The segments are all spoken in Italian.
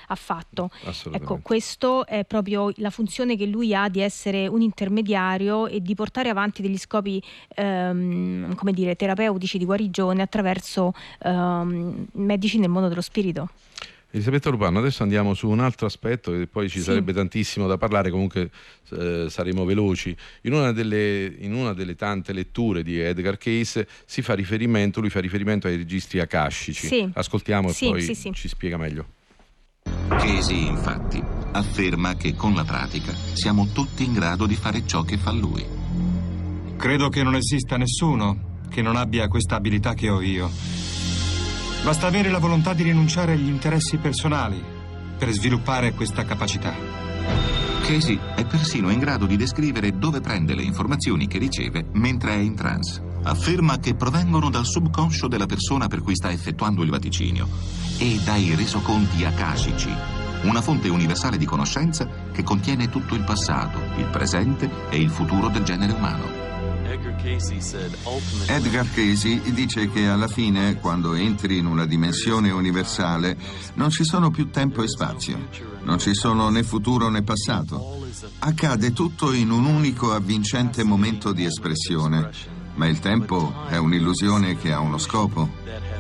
ha fatto. Assolutamente. Ecco, questo è proprio la funzione che lui ha, di essere un intermediario e di portare avanti degli scopi come dire, terapeutici di guarigione attraverso medici nel mondo dello spirito. Elisabetta Lupano, adesso andiamo su un altro aspetto e poi ci sarebbe tantissimo da parlare, comunque saremo veloci. In una delle tante letture di Edgar Cayce lui fa riferimento ai registri akashici. Sì. Ascoltiamo e poi sì. ci spiega meglio. Cayce, infatti, afferma che con la pratica siamo tutti in grado di fare ciò che fa lui. Credo che non esista nessuno che non abbia questa abilità che ho io. Basta avere la volontà di rinunciare agli interessi personali per sviluppare questa capacità. Cayce è persino in grado di descrivere dove prende le informazioni che riceve mentre è in trance. Afferma che provengono dal subconscio della persona per cui sta effettuando il vaticinio e dai resoconti akashici, una fonte universale di conoscenza che contiene tutto il passato, il presente e il futuro del genere umano. Edgar Cayce dice che alla fine, quando entri in una dimensione universale, non ci sono più tempo e spazio, non ci sono né futuro né passato. Accade tutto in un unico avvincente momento di espressione, ma il tempo è un'illusione che ha uno scopo.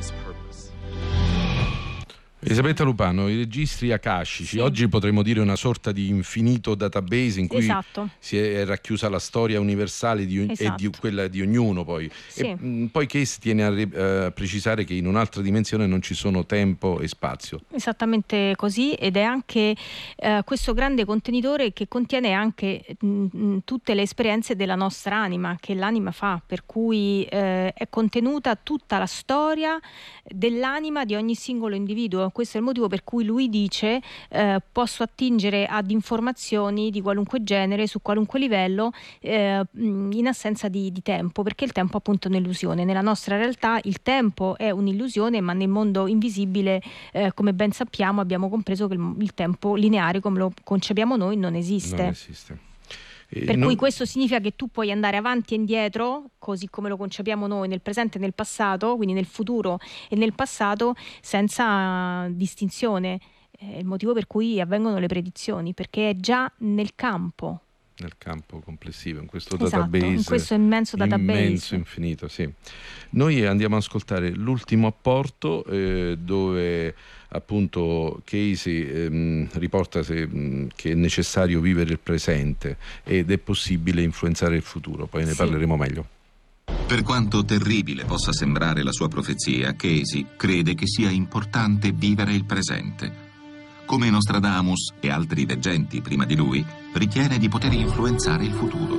Elisabetta Lupano, i registri akashici, oggi potremmo dire una sorta di infinito database in cui si è racchiusa la storia universale e di quella di ognuno poi. E poi Cayce tiene a precisare che in un'altra dimensione non ci sono tempo e spazio. Esattamente così, ed è anche questo grande contenitore che contiene anche tutte le esperienze della nostra anima, che l'anima fa, per cui è contenuta tutta la storia dell'anima di ogni singolo individuo. Questo è il motivo per cui lui dice posso attingere ad informazioni di qualunque genere, su qualunque livello, in assenza di tempo, perché il tempo appunto è un'illusione. Nella nostra realtà il tempo è un'illusione, ma nel mondo invisibile, come ben sappiamo, abbiamo compreso che il tempo lineare come lo concepiamo noi non esiste. Non esiste. Per cui questo significa che tu puoi andare avanti e indietro, così come lo concepiamo noi, nel presente e nel passato, quindi nel futuro e nel passato, senza distinzione. È il motivo per cui avvengono le predizioni, perché è già nel campo complessivo, in questo database, in questo immenso database, infinito. Sì. Noi andiamo ad ascoltare l'ultimo apporto dove appunto Cayce riporta che è necessario vivere il presente ed è possibile influenzare il futuro. Poi ne parleremo meglio. Per quanto terribile possa sembrare la sua profezia, Cayce crede che sia importante vivere il presente. Come Nostradamus e altri veggenti prima di lui, ritiene di poter influenzare il futuro.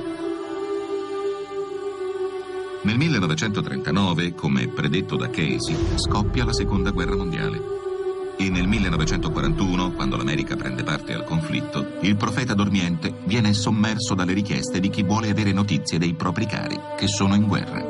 Nel 1939, come predetto da Cayce, scoppia la Seconda Guerra Mondiale. E nel 1941, quando l'America prende parte al conflitto, il profeta dormiente viene sommerso dalle richieste di chi vuole avere notizie dei propri cari che sono in guerra.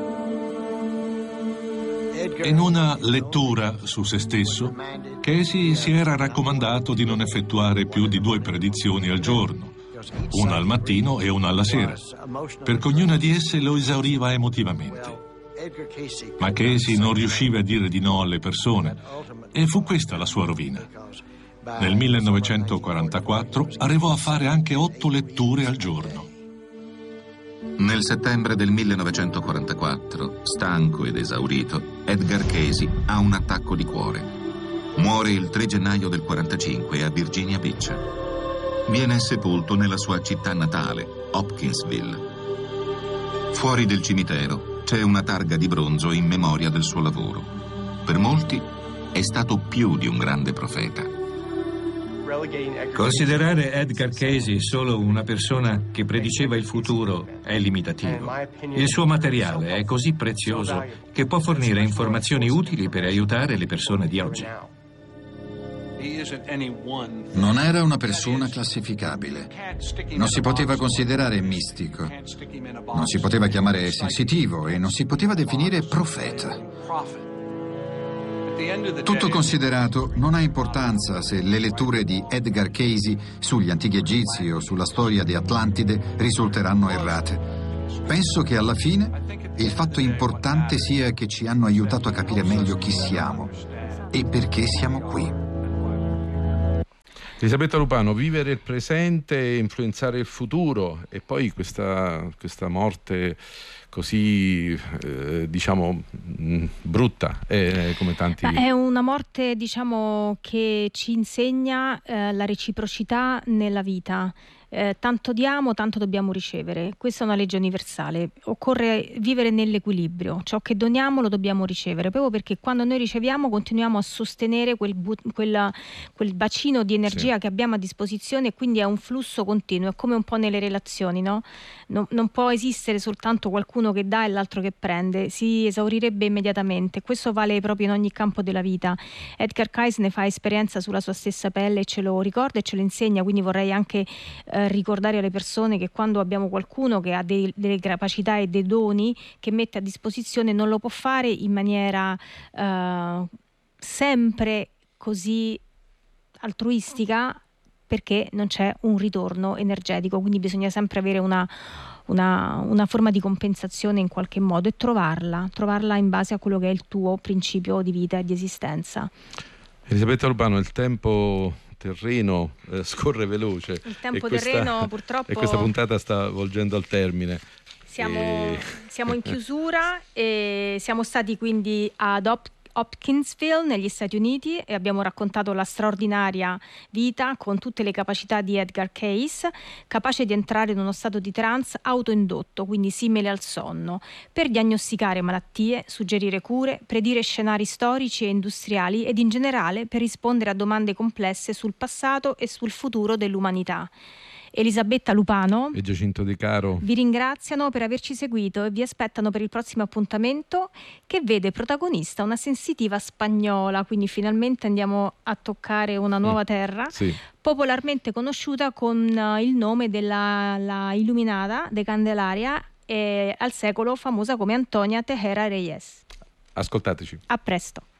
In una lettura su se stesso, Cayce si era raccomandato di non effettuare più di 2 predizioni al giorno, una al mattino e una alla sera, perché ognuna di esse lo esauriva emotivamente. Ma Cayce non riusciva a dire di no alle persone e fu questa la sua rovina. Nel 1944 arrivò a fare anche 8 letture al giorno. Nel settembre del 1944, stanco ed esaurito, Edgar Cayce ha un attacco di cuore. Muore il 3 gennaio del 45 a Virginia Beach. Viene sepolto nella sua città natale, Hopkinsville. Fuori del cimitero c'è una targa di bronzo in memoria del suo lavoro. Per molti è stato più di un grande profeta. Considerare Edgar Cayce solo una persona che prediceva il futuro è limitativo. Il suo materiale è così prezioso che può fornire informazioni utili per aiutare le persone di oggi. Non era una persona classificabile. Non si poteva considerare mistico. Non si poteva chiamare sensitivo e non si poteva definire profeta. Tutto considerato, non ha importanza se le letture di Edgar Cayce sugli antichi egizi o sulla storia di Atlantide risulteranno errate. Penso che alla fine il fatto importante sia che ci hanno aiutato a capire meglio chi siamo e perché siamo qui. Elisabetta Lupano, vivere il presente, influenzare il futuro, e poi questa morte così diciamo brutta, come tanti. È una morte, diciamo, che ci insegna la reciprocità nella vita. Tanto diamo, tanto dobbiamo ricevere. Questa è una legge universale. Occorre vivere nell'equilibrio. Ciò che doniamo lo dobbiamo ricevere, proprio perché quando noi riceviamo continuiamo a sostenere quel bacino di energia, sì, che abbiamo a disposizione, e quindi è un flusso continuo. È come un po' nelle relazioni, no? Non può esistere soltanto qualcuno che dà e l'altro che prende, si esaurirebbe immediatamente. Questo vale proprio in ogni campo della vita. Edgar Cayce ne fa esperienza sulla sua stessa pelle e ce lo ricorda e ce lo insegna, quindi vorrei anche ricordare alle persone che quando abbiamo qualcuno che ha delle capacità e dei doni che mette a disposizione, non lo può fare in maniera sempre così altruistica, perché non c'è un ritorno energetico, quindi bisogna sempre avere una forma di compensazione in qualche modo e trovarla in base a quello che è il tuo principio di vita e di esistenza. Elisabetta Lupano, il tempo terreno scorre veloce. Il tempo terreno purtroppo. E questa puntata sta volgendo al termine. Siamo in chiusura e siamo stati quindi ad Hopkinsville negli Stati Uniti e abbiamo raccontato la straordinaria vita con tutte le capacità di Edgar Cayce, capace di entrare in uno stato di trance autoindotto, quindi simile al sonno, per diagnosticare malattie, suggerire cure, predire scenari storici e industriali ed in generale per rispondere a domande complesse sul passato e sul futuro dell'umanità. Elisabetta Lupano e Giacinto De Caro vi ringraziano per averci seguito e vi aspettano per il prossimo appuntamento, che vede protagonista una sensitiva spagnola, quindi finalmente andiamo a toccare una nuova terra, sì, popolarmente conosciuta con il nome della Illuminata de Candelaria e al secolo famosa come Antonia Tejera Reyes. Ascoltateci. A presto.